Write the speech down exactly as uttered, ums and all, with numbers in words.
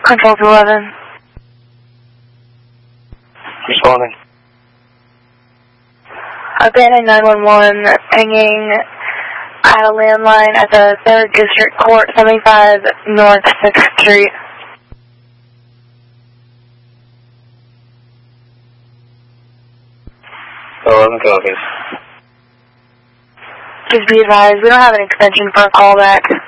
Control to eleven. Responding. Abandoned nine one one, pinging at a landline at the third District Court, seventy-five North sixth Street. eleven copies. Just be advised, we don't have an extension for a callback.